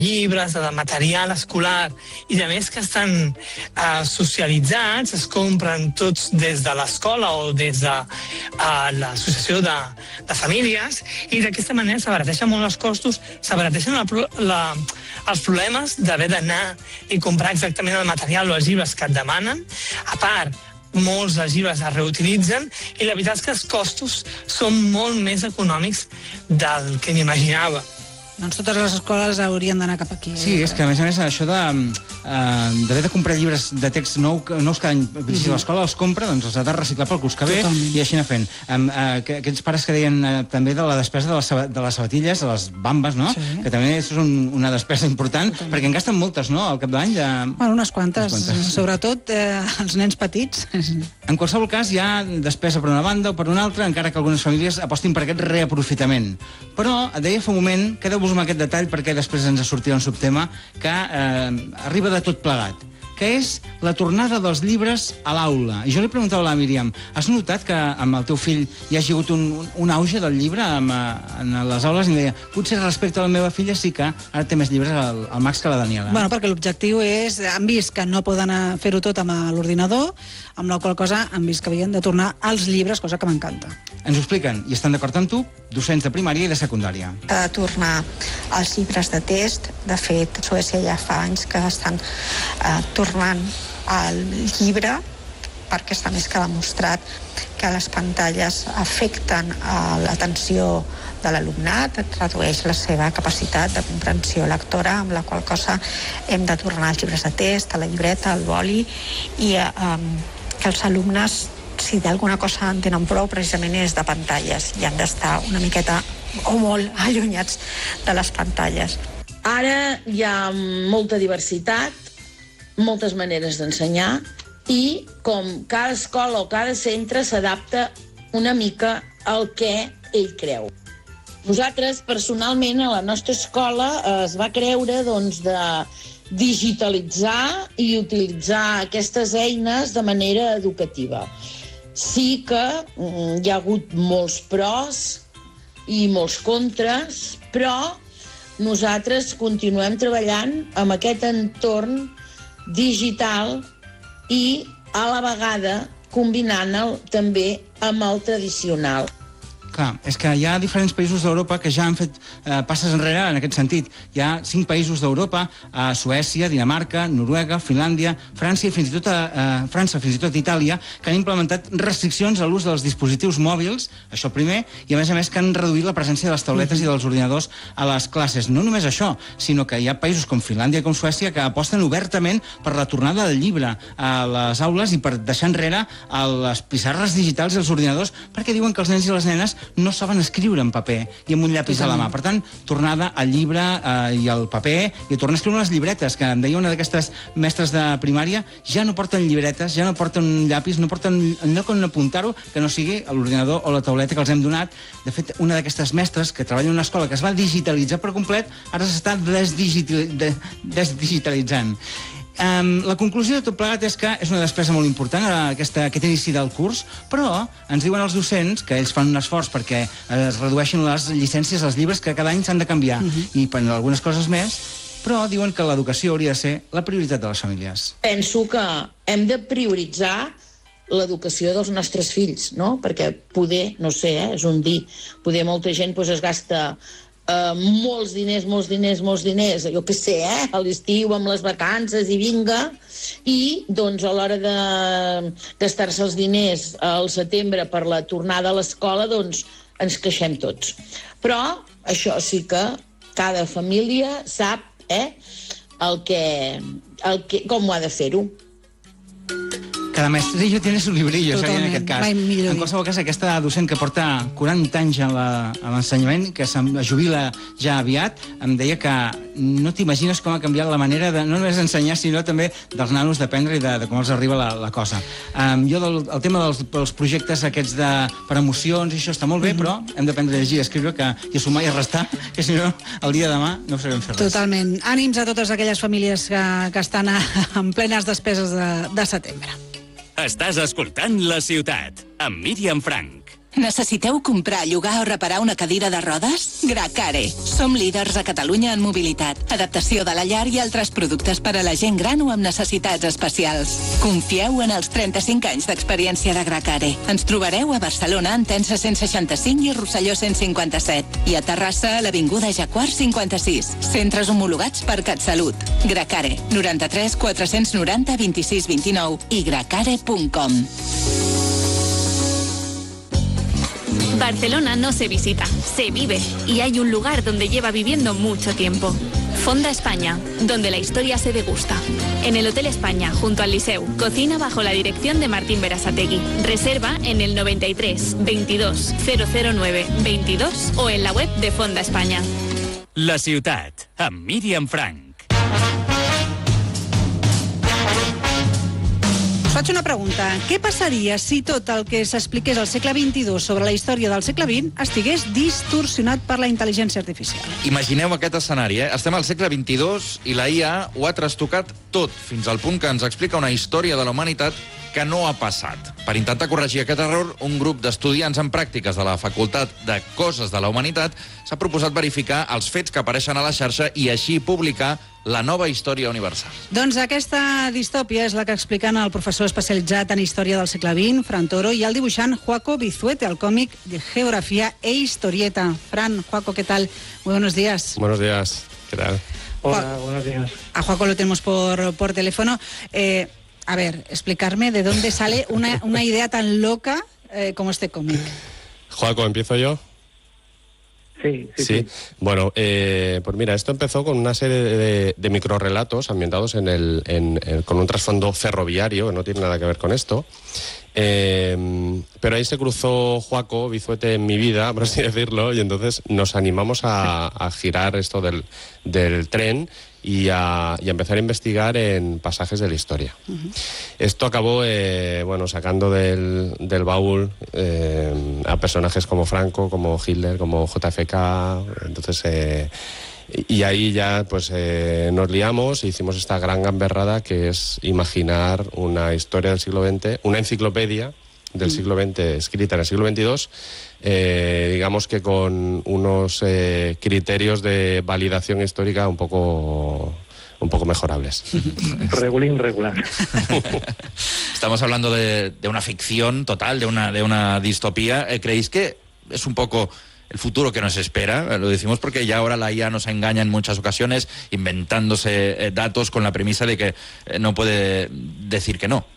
llibres, de material escolar i de més que estan socialitzats, es compren tots des de l'escola o des de l'associació de famílies i d'aquesta manera s'abarateixen molt els costos, s'abarateixen els problemes d'haver d'anar i comprar exactament el material o els llibres que et demanen. A part, molts dels llibres es reutilitzen i la veritat és que els costos són molt més econòmics del que m'imaginava. Doncs totes les escoles haurien d'anar cap aquí. Sí, és que a més això d'haver de comprar llibres de text nous cada any, si l'escola els compra, doncs els ha de reciclar pel curs que ve i així anar fent. Aquests pares que deien també de la despesa de les sabatilles, de les bambes, no? Que també és una despesa important, perquè en gasten moltes, no?, al cap d'any. Bueno, unes quantes, sobretot els nens petits. En qualsevol cas, hi ha despesa per una banda o per una altra, encara que algunes famílies apostin per aquest reaprofitament. Però, deia fa un moment, quedeu-vos amb aquest detall perquè després ens sortirà un subtema que arriba de tot plegat, que és la tornada dels llibres a l'aula. I jo li preguntava a la Míriam, has notat que amb el teu fill hi ha hagut un auge del llibre en les aules? I em deia, potser respecte a la meva filla sí que ara té més llibres al Max que la Daniela. Bueno, perquè l'objectiu és, han vist que no poden fer-ho tot amb l'ordinador, amb la qual cosa han vist que havien de tornar als llibres, cosa que m'encanta. Ens ho expliquen i estan d'acord amb tu, docents de primària i de secundària. De tornar als llibres de text, de fet, a Suècia ja fa anys que estan tornant al llibre perquè està més que demostrat que les pantalles afecten l'atenció de l'alumnat, redueix la seva capacitat de comprensió lectora, amb la qual cosa hem de tornar als llibres de text, a la llibreta, al boli, i que els alumnes, si d'alguna cosa en tenen prou, precisament és de pantalles, i han d'estar una miqueta o molt allunyats de les pantalles. Ara hi ha molta diversitat, moltes maneres d'ensenyar, i com cada escola o cada centre s'adapta una mica al que ell creu. Nosaltres, personalment, a la nostra escola es va creure de digitalitzar i utilitzar aquestes eines de manera educativa. Sí que hi ha hagut molts pros i molts contres, però nosaltres continuem treballant amb aquest entorn digital i a la vegada combinant-el també amb el tradicional. Clar, és que hi ha diferents països d'Europa que ja han fet passes enrere en aquest sentit. Hi ha 5 països d'Europa, Suècia, Dinamarca, Noruega, Finlàndia, França i fins i tot Itàlia, que han implementat restriccions a l'ús dels dispositius mòbils, això primer, i a més que han reduït la presència de les tauletes i dels ordinadors a les classes. No només això, sinó que hi ha països com Finlàndia i com Suècia que aposten obertament per la tornada del llibre a les aules i per deixar enrere les pissarres digitals i els ordinadors, perquè diuen que els nens i les nenes no saben escriure en paper i amb un llapis a la mà. Per tant, tornada al llibre i al paper i tornar a escriure les llibretes, que em deia una d'aquestes mestres de primària, ja no porten llibretes, ja no porten llapis, no porten enlloc on apuntar-ho que no sigui l'ordinador o la tauleta que els hem donat. De fet, una d'aquestes mestres que treballa en una escola que es va digitalitzar per complet, ara s'està desdigitalitzant. La conclusió de tot plegat és que és una despesa molt important aquest inici del curs, però ens diuen els docents que ells fan un esforç perquè es redueixin les llicències als llibres que cada any s'han de canviar i per algunes coses més, però diuen que l'educació hauria de ser la prioritat de les famílies. Penso que hem de prioritzar l'educació dels nostres fills, no? Perquè poder, no sé, és un dir, poder molta gent es gasta molts diners, jo què sé, a l'estiu amb les vacances i vinga, i doncs a l'hora de gastar-se els diners al setembre per la tornada a l'escola, doncs ens queixem tots. Però això sí que cada família sap com ho ha de fer-ho. Cada maestrillo tiene su librillo, seria en aquest cas. Mai millor En qualsevol cas, aquesta docent que porta 40 anys a l'ensenyament, que es jubila ja aviat, em deia que no t'imagines com ha canviat la manera de no només d'ensenyar, sinó també dels nanos d'aprendre i de com els arriba la cosa. Jo, el tema dels projectes aquests per emocions, això està molt bé, però hem d'aprendre a llegir i a escriure i a sumar i a restar, que si no, el dia de demà no sabem fer res. Totalment. Ànims a totes aquelles famílies que estan en plenes despeses de setembre. Estàs escoltant La Ciutat, amb Míriam Frank. Necessiteu comprar, llogar o reparar una cadira de rodes? Gracare. Som líders a Catalunya en mobilitat, adaptació de la llar i altres productes per a la gent gran o amb necessitats especials. Confieu en els 35 anys d'experiència de Gracare. Ens trobareu a Barcelona, en Tensa 165 i Rosselló 157. I a Terrassa, a l'Avinguda Jacquard 56. Centres homologats per CatSalut. Gracare. 93 490 26 29 i gracare.com. Barcelona no se visita, se vive, y hay un lugar donde lleva viviendo mucho tiempo. Fonda España, donde la historia se degusta. En el Hotel España, junto al Liceu, cocina bajo la dirección de Martín Berasategui. Reserva en el 93 22 009 22 o en la web de Fonda España. La ciutat, amb Míriam Frank. Us faig una pregunta. Què passaria si tot el que s'expliqués al segle XXII sobre la història del segle XX estigués distorsionat per la intel·ligència artificial? Imagineu aquest escenari, Estem al segle XXII i la IA ho ha trastocat tot, fins al punt que ens explica una història de la humanitat que no ha passat. Per intentar corregir aquest error, un grup d'estudiants en pràctiques de la Facultat de Coses de la Humanitat s'ha proposat verificar els fets que apareixen a la xarxa i així publicar la nova història universal. Doncs aquesta distòpia és la que expliquen el professor especialitzat en història del segle XX, Fran Toro, i el dibuixant Joaco Vizuete, el còmic de Geografía e Historieta. Fran, Joaco, ¿qué tal? Muy buenos días. Buenos días, ¿qué tal? Hola, buenos días. A Joaco lo tenemos por teléfono. A ver, explicarme de dónde sale una idea tan loca como este cómic. Joaco, ¿empiezo yo? Sí. Bueno, pues mira, esto empezó con una serie de microrrelatos ambientados con un trasfondo ferroviario, que no tiene nada que ver con esto. Pero ahí se cruzó Joaco Vizuete en mi vida, por así decirlo, y entonces nos animamos a girar esto del tren y a empezar a investigar en pasajes de la historia. Esto acabó sacando del baúl a personajes como Franco, como Hitler, como JFK. Entonces y ahí ya pues nos liamos e hicimos esta gran gamberrada que es imaginar una historia del siglo XX, una enciclopedia del siglo XX escrita en el siglo XXII, digamos que con unos criterios de validación histórica un poco mejorables. Regular. Estamos hablando de una ficción total, de una distopía. ¿Creéis que es un poco el futuro que nos espera? Lo decimos porque ya ahora la IA nos engaña en muchas ocasiones, inventándose datos con la premisa de que no puede decir que no.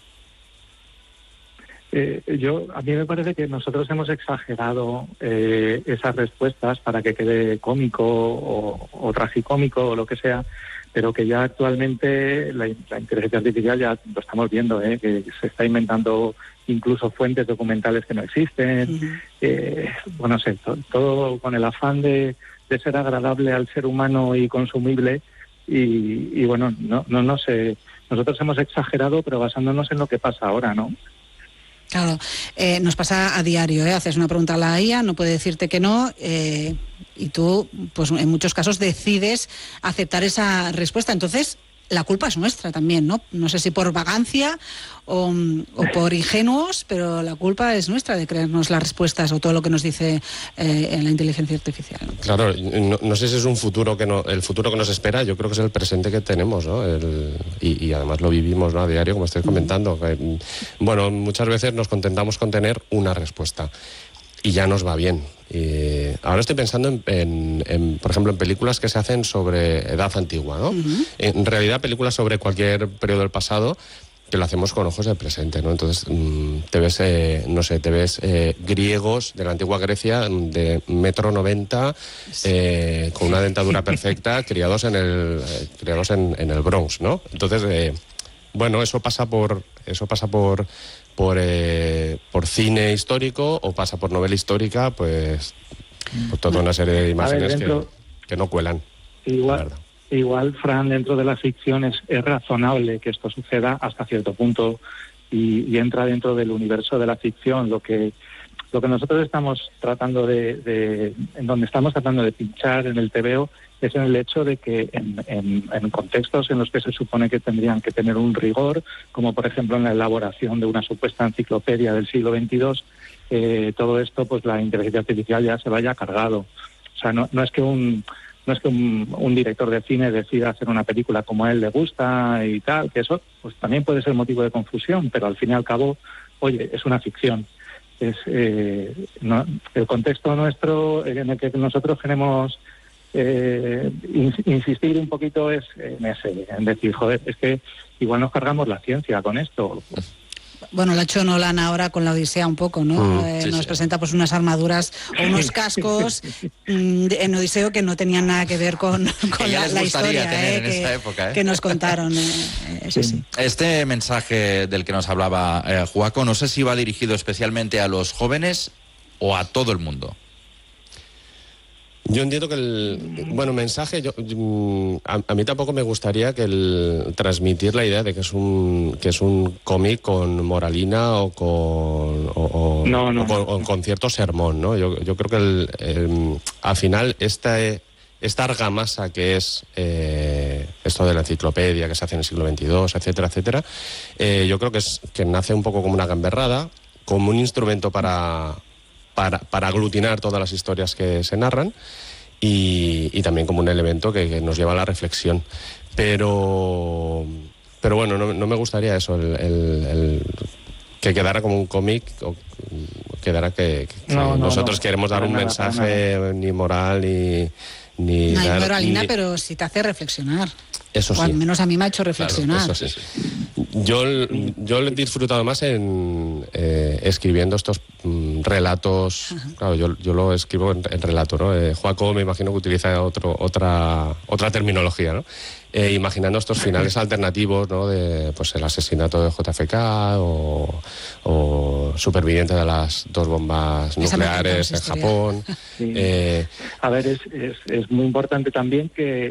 A mí me parece que nosotros hemos exagerado esas respuestas para que quede cómico o tragicómico o lo que sea, pero que ya actualmente la inteligencia artificial ya lo estamos viendo, que se está inventando incluso fuentes documentales que no existen. No sé, todo con el afán de ser agradable al ser humano y consumible. Y bueno, no sé, nosotros hemos exagerado, pero basándonos en lo que pasa ahora, ¿no? Claro, nos pasa a diario, haces una pregunta a la IA, no puede decirte que no, y tú, pues en muchos casos decides aceptar esa respuesta. Entonces, la culpa es nuestra también, ¿no? No sé si por vagancia o por ingenuos, pero la culpa es nuestra de creernos las respuestas o todo lo que nos dice la inteligencia artificial, ¿no? Claro, no sé si es un futuro el futuro que nos espera. Yo creo que es el presente que tenemos, ¿no? Y además lo vivimos, ¿no? A diario, como estáis comentando. Bueno, muchas veces nos contentamos con tener una respuesta y ya nos va bien. Ahora estoy pensando por ejemplo, en películas que se hacen sobre edad antigua, ¿no? En realidad, películas sobre cualquier periodo del pasado que lo hacemos con ojos del presente, ¿no? Entonces te ves griegos de la antigua Grecia de 1,90 m, con una dentadura perfecta, criados en el Bronx, ¿no? Entonces, bueno, eso pasa por cine histórico o pasa por novela histórica, pues por toda una serie de imágenes que no cuelan. Igual, Fran, dentro de la ficción es razonable que esto suceda hasta cierto punto y entra dentro del universo de la ficción. Lo que Lo que nosotros estamos tratando en donde estamos tratando de pinchar en el TVO es en el hecho de que en contextos en los que se supone que tendrían que tener un rigor, como por ejemplo en la elaboración de una supuesta enciclopedia del siglo XXII, todo esto, pues la inteligencia artificial ya se vaya cargado. O sea, no es que un director de cine decida hacer una película como a él le gusta y tal, que eso pues también puede ser motivo de confusión, pero al fin y al cabo, oye, es una ficción. El contexto nuestro en el que nosotros queremos insistir un poquito es en decir, joder, es que igual nos cargamos la ciencia con esto. Bueno, lo ha hecho Nolan ahora con la Odisea un poco, ¿no? Nos presenta pues unas armaduras o unos cascos en Odiseo que no tenían nada que ver con la historia que nos contaron. Sí. Este mensaje del que nos hablaba Joaco, no sé si va dirigido especialmente a los jóvenes o a todo el mundo. Yo entiendo que el mensaje, a mí tampoco me gustaría que transmitir la idea de que es un cómic con moralina o con cierto sermón, ¿no? Yo creo que al final esta argamasa que es esto de la enciclopedia que se hace en el siglo XXII, etcétera, etcétera, yo creo que nace un poco como una gamberrada, como un instrumento para aglutinar todas las historias que se narran y también como un elemento que nos lleva a la reflexión. Pero bueno, no me gustaría eso, que quedara como un cómic, o quedara que nosotros queremos dar un mensaje ni moral ni no hay dar, moralina, pero sí te hace reflexionar. Eso sí. O al menos a mí me ha hecho reflexionar. Claro, eso sí. Yo lo he disfrutado más escribiendo estos relatos. Ajá. Claro, yo lo escribo en relato, ¿no? Joaco me imagino que utiliza otra terminología, ¿no? Imaginando estos finales alternativos, ¿no? De pues el asesinato de JFK o superviviente de las 2 bombas nucleares en Japón. Sí. A ver, es muy importante también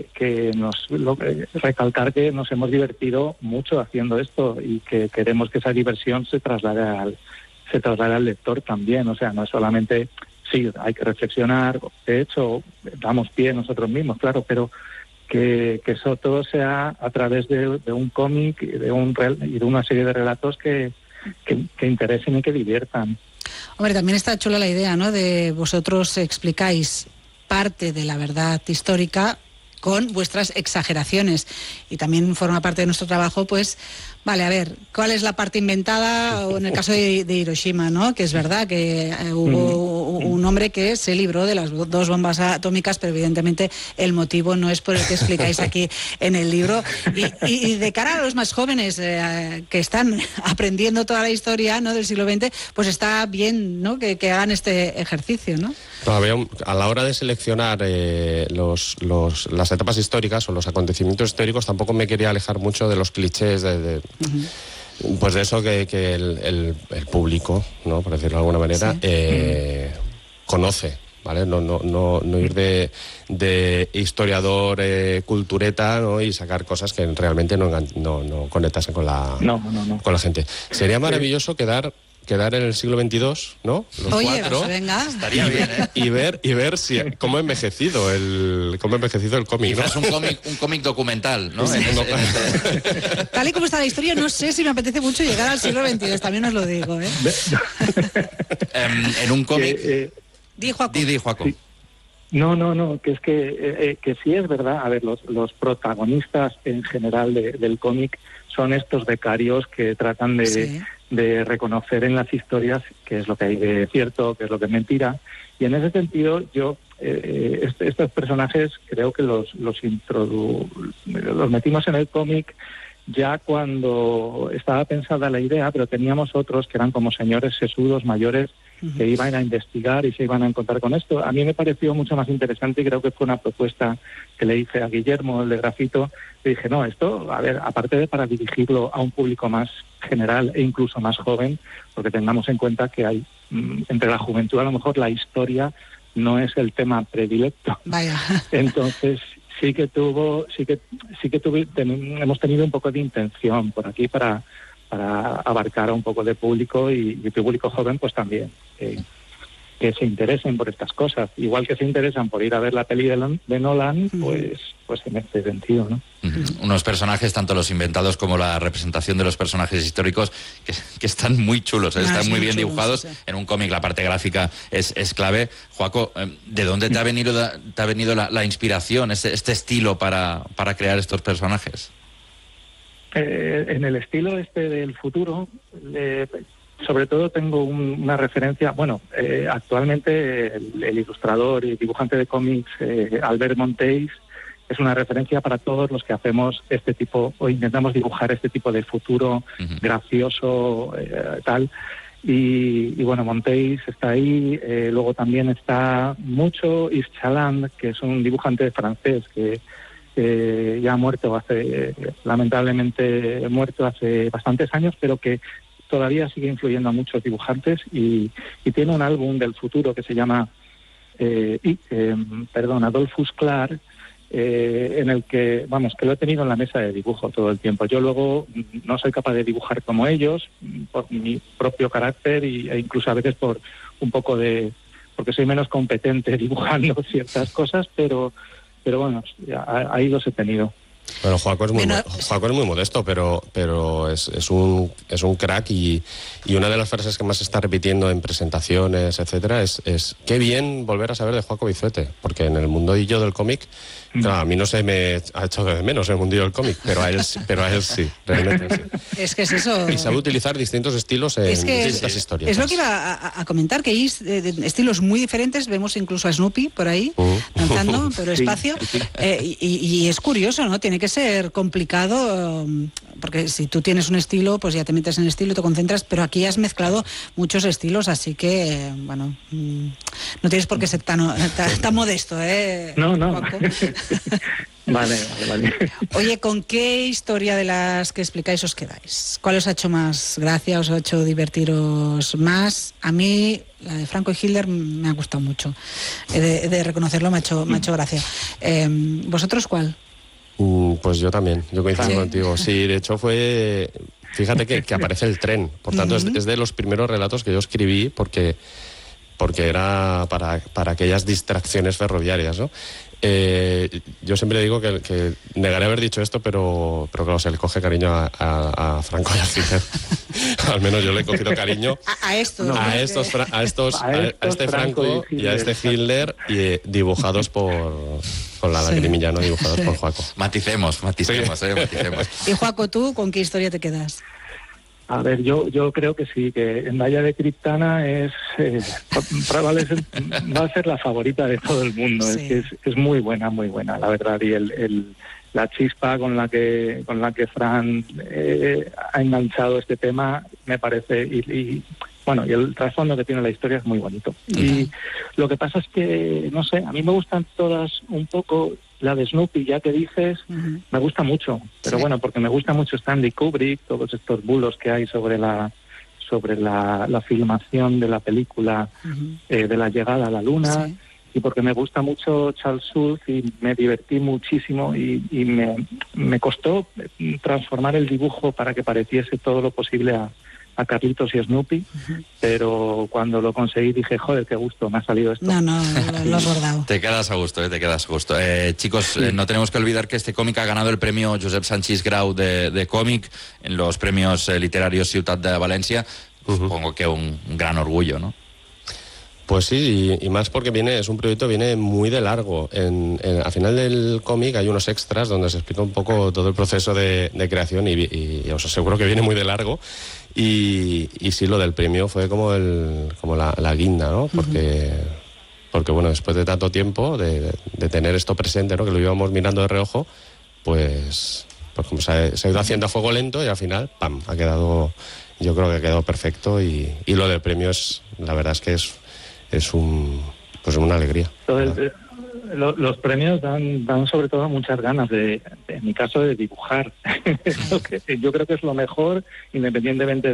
recalcar que nos hemos divertido mucho haciendo esto y que queremos que esa diversión se traslade al lector también. O sea, no es solamente, sí, hay que reflexionar, de hecho, damos pie nosotros mismos, claro, pero que eso todo sea a través de un cómic y de una serie de relatos que interesen y que diviertan. Hombre, también está chula la idea, ¿no? De vosotros explicáis parte de la verdad histórica con vuestras exageraciones y también forma parte de nuestro trabajo, pues, vale, a ver, ¿cuál es la parte inventada? O en el caso de Hiroshima, ¿no? Que es verdad que hubo un hombre que se libró de las 2 bombas atómicas, pero evidentemente el motivo no es por el que explicáis aquí en el libro. Y de cara a los más jóvenes que están aprendiendo toda la historia, ¿no? Del siglo XX, pues está bien, ¿no? Que hagan este ejercicio, ¿no? A la hora de seleccionar las etapas históricas o los acontecimientos históricos, tampoco me quería alejar mucho de los clichés pues de eso que el público, ¿no? Por decirlo de alguna manera, sí. Conoce, ¿vale? No ir de historiador cultureta, ¿no? Y sacar cosas que realmente no conectasen con la gente. Sería maravilloso quedar en el siglo XXII, ¿no? Los 4, pues venga. Estaría bien, ¿eh? Y ver cómo ha envejecido el cómic, ¿no? Quizás un cómic documental, ¿no? Sí. Tal y como está la historia, no sé si me apetece mucho llegar al siglo XXII, también os lo digo, ¿eh? En un cómic... Di, Joaco. Sí. No, que es que sí es verdad. A ver, los protagonistas en general del cómic son estos becarios que tratan de reconocer en las historias qué es lo que hay de cierto, qué es lo que es mentira. Y en ese sentido, yo estos personajes creo que los metimos en el cómic ya cuando estaba pensada la idea, pero teníamos otros que eran como señores sesudos mayores que iban a investigar y se iban a encontrar con esto. A mí me pareció mucho más interesante y creo que fue una propuesta que le hice a Guillermo, el de Grafito. Le dije, no, esto, a ver, aparte de para dirigirlo a un público más general e incluso más joven, porque tengamos en cuenta que hay entre la juventud a lo mejor la historia no es el tema predilecto. Vaya. Entonces hemos tenido un poco de intención por aquí para abarcar a un poco de público y público joven pues también. que se interesen por estas cosas, igual que se interesan por ir a ver la peli de Nolan, pues en este sentido, ¿no? Unos personajes, tanto los inventados como la representación de los personajes históricos, que están muy chulos, están muy bien dibujados. Sí. En un cómic la parte gráfica es clave. Joaco, ¿de dónde te ha venido la inspiración, este estilo para crear estos personajes? En el estilo del futuro, sobre todo tengo una referencia, actualmente el ilustrador y dibujante de cómics Albert Monteis es una referencia para todos los que hacemos este tipo, o intentamos dibujar este tipo de futuro gracioso, tal. Y bueno, Monteis está ahí, luego también está mucho Yves Chaland, que es un dibujante francés que ya ha muerto lamentablemente muerto hace bastantes años, pero que todavía sigue influyendo a muchos dibujantes y tiene un álbum del futuro que se llama Adolphus Clark, en el que lo he tenido en la mesa de dibujo todo el tiempo. Yo luego no soy capaz de dibujar como ellos por mi propio carácter e incluso a veces por un poco porque soy menos competente dibujando ciertas cosas, pero bueno, ahí los he tenido. Bueno, Joaco es muy modesto, pero es un crack y una de las frases que más se está repitiendo en presentaciones, etcétera, es qué bien volver a saber de Joaco Vizuete, porque en el mundillo del cómic, claro, a mí no se me ha echado de menos el mundillo del cómic, pero a él sí, realmente sí. Es que es eso. Y sabe utilizar distintos estilos en distintas historias. Es lo que iba a comentar, que hay estilos muy diferentes, vemos incluso a Snoopy por ahí, danzando por el espacio, y es curioso, ¿no? Tiene que ser complicado, porque si tú tienes un estilo, pues ya te metes en el estilo y te concentras, pero aquí has mezclado muchos estilos, así que, no tienes por qué ser tan modesto, ¿eh? No. Vale. Oye, ¿con qué historia de las que explicáis os quedáis? ¿Cuál os ha hecho más gracia, os ha hecho divertiros más? A mí, la de Franco y Hitler me ha gustado mucho. He de reconocerlo, me ha hecho gracia. ¿Vosotros cuál? Pues yo también, yo coincido contigo. Sí, de hecho fíjate que aparece el tren, por tanto es de los primeros relatos que yo escribí porque era para aquellas distracciones ferroviarias, ¿no? Yo siempre digo que negaré haber dicho esto, pero claro, se le coge cariño a Franco y a Hitler. Al menos yo le he cogido cariño a este Franco y a este Hitler, dibujados con la lagrimilla, ¿no? Dibujados por Joaco. Maticemos. Y Joaco, ¿tú con qué historia te quedas? A ver, yo creo que sí, que Endaya de Criptana probablemente va a ser la favorita de todo el mundo. Sí. Es muy buena, la verdad, y la chispa con la que Fran ha enganchado este tema me parece y el trasfondo que tiene la historia es muy bonito. Y lo que pasa es que, no sé, a mí me gustan todas un poco. La de Snoopy, ya que dices, me gusta mucho, pero porque me gusta mucho Stanley Kubrick, todos estos bulos que hay sobre la filmación de la película de la llegada a la luna, y porque me gusta mucho Charles Schulz y me divertí muchísimo y me costó transformar el dibujo para que pareciese todo lo posible a Carlitos y Snoopy, pero cuando lo conseguí dije, joder, qué gusto, me ha salido esto. No, lo has bordado. Te quedas a gusto, te quedas a gusto. Chicos, no tenemos que olvidar que este cómic ha ganado el premio Josep Sanchis Grau de cómic en los premios literarios Ciutat de Valencia. Supongo que un gran orgullo, ¿no? Pues sí, y más porque es un proyecto viene muy de largo. Al final del cómic hay unos extras donde se explica un poco todo el proceso de creación y os aseguro que viene muy de largo. Y sí, lo del premio fue como la guinda, ¿no? Porque bueno, después de tanto tiempo de tener esto presente, ¿no? Que lo íbamos mirando de reojo, pues como se ha ido haciendo a fuego lento y al final, ¡pam!, yo creo que ha quedado perfecto y lo del premio la verdad es que es una alegría. Los premios dan sobre todo muchas ganas en mi caso, de dibujar. Yo creo que es lo mejor, independientemente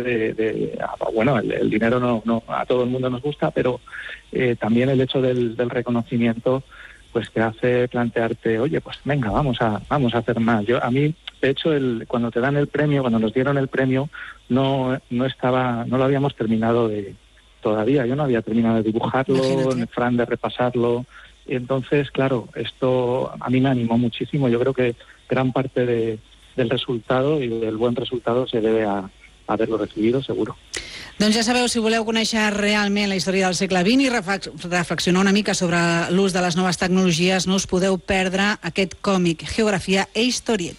el dinero no a todo el mundo nos gusta, pero también el hecho del reconocimiento, pues te hace plantearte, oye, pues venga, vamos a hacer más. A mí, de hecho, cuando te dan el premio, cuando nos dieron el premio, no lo habíamos terminado de todavía. Yo no había terminado de dibujarlo, Fran de repasarlo. Y entonces, claro, esto a mí me animó muchísimo. Yo creo que gran parte del resultado y del buen resultado se debe a haberlo recibido, seguro. Doncs ja sabeu, si voleu conèixer realment la història del segle XX i reflexionar una mica sobre l'ús de les noves tecnologies, no us podeu perdre aquest còmic, Geografia e Historieta.